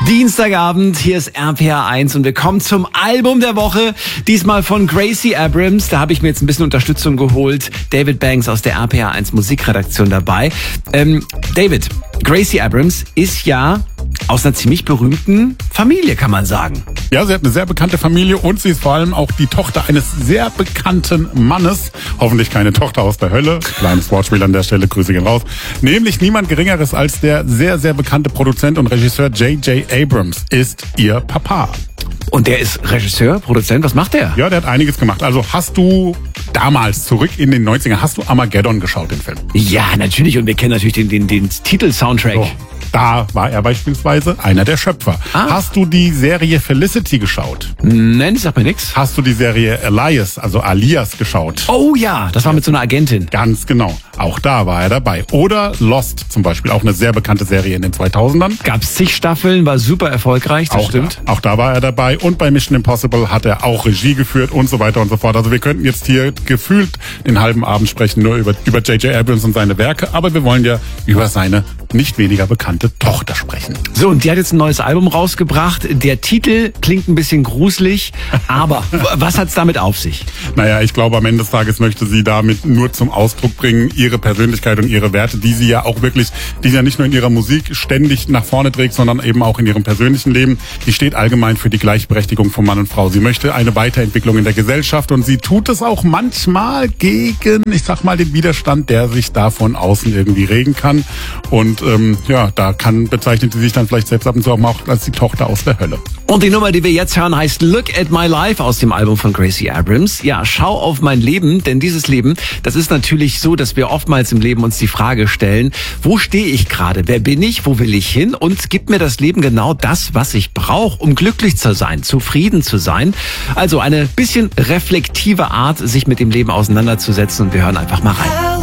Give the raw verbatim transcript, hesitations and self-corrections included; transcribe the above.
Dienstagabend, hier ist R P R eins und wir kommen zum Album der Woche. Diesmal von Gracie Abrams. Da habe ich mir jetzt ein bisschen Unterstützung geholt. David Banks aus der R P R eins Musikredaktion dabei. Ähm, David, Gracie Abrams ist ja aus einer ziemlich berühmten Familie, kann man sagen. Ja, sie hat eine sehr bekannte Familie und sie ist vor allem auch die Tochter eines sehr bekannten Mannes. Hoffentlich keine Tochter aus der Hölle. Kleines Wortspiel an der Stelle, Grüße gehen raus. Nämlich niemand Geringeres als der sehr, sehr bekannte Produzent und Regisseur J J Abrams ist ihr Papa. Und der ist Regisseur, Produzent, was macht der? Ja, der hat einiges gemacht. Also hast du damals, zurück in den neunzigern, hast du Armageddon geschaut, den Film? Ja, natürlich. Und wir kennen natürlich den, den, den Titel-Soundtrack. So. Da war er beispielsweise einer der Schöpfer. Ah. Hast du die Serie Felicity geschaut? Nein, das sagt mir nichts. Hast du die Serie Elias, also Alias, geschaut? Oh ja, das war mit so einer Agentin. Ganz genau. Auch da war er dabei. Oder Lost zum Beispiel, auch eine sehr bekannte Serie in den zweitausendern. Gab's zig Staffeln, war super erfolgreich, das auch stimmt. Da, auch da war er dabei. Und bei Mission Impossible hat er auch Regie geführt und so weiter und so fort. Also wir könnten jetzt hier gefühlt den halben Abend sprechen, nur über, über J J Abrams und seine Werke. Aber wir wollen ja über seine nicht weniger bekannte Tochter sprechen. So, und die hat jetzt ein neues Album rausgebracht. Der Titel klingt ein bisschen gruselig, aber was hat's damit auf sich? Naja, ich glaube, am Ende des Tages möchte sie damit nur zum Ausdruck bringen, ihre Persönlichkeit und ihre Werte, die sie ja auch wirklich, die sie ja nicht nur in ihrer Musik ständig nach vorne trägt, sondern eben auch in ihrem persönlichen Leben. Die steht allgemein für die Gleichberechtigung von Mann und Frau. Sie möchte eine Weiterentwicklung in der Gesellschaft und sie tut es auch manchmal gegen, ich sag mal, den Widerstand, der sich da von außen irgendwie regen kann. Und ähm, ja, da kann bezeichnet sie sich dann vielleicht selbst ab und zu auch mal als die Tochter aus der Hölle. Und die Nummer, die wir jetzt hören, heißt Look at My Life aus dem Album von Gracie Abrams. Ja, schau auf mein Leben, denn dieses Leben, das ist natürlich so, dass wir oftmals im Leben uns die Frage stellen, wo stehe ich gerade, wer bin ich, wo will ich hin und gibt mir das Leben genau das, was ich brauche, um glücklich zu sein, zufrieden zu sein. Also eine bisschen reflektive Art, sich mit dem Leben auseinanderzusetzen und wir hören einfach mal rein.